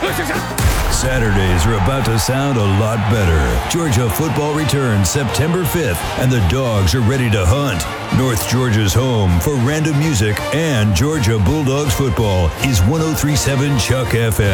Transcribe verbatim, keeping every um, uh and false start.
Saturdays are about to sound a lot better. Georgia football returns September fifth, and the Dogs are ready to hunt. North Georgia's home for random music and Georgia Bulldogs football is one oh three point seven Chuck F M.